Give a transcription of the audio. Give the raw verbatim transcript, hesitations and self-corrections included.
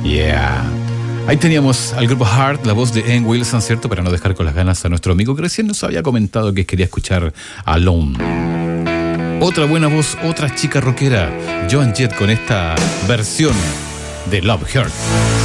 Yeah. Ahí teníamos al grupo Heart, la voz de Ian Wilson, ¿cierto? Para no dejar con las ganas a nuestro amigo que recién nos había comentado que quería escuchar Alone. Otra buena voz, otra chica rockera, Joan Jett, con esta versión de Love Hurts.